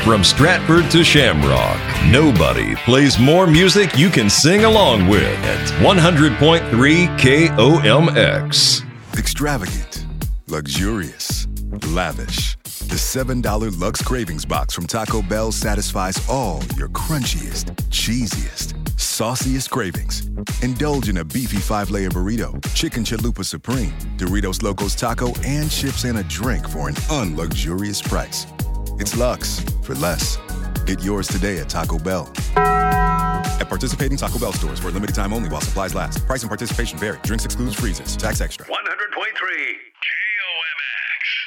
From Stratford to Shamrock, nobody plays more music you can sing along with at 100.3 KOMX. Extravagant, luxurious, lavish. The $7 Lux Cravings Box from Taco Bell satisfies all your crunchiest, cheesiest, sauciest cravings. Indulge in a beefy 5-layer burrito, chicken chalupa supreme, Doritos Locos Taco, and chips and a drink for an unluxurious price. It's Lux for less. Get yours today at Taco Bell. At participating Taco Bell stores for a limited time only while supplies last. Price and participation vary. Drinks excludes freezes. Tax extra. 100.3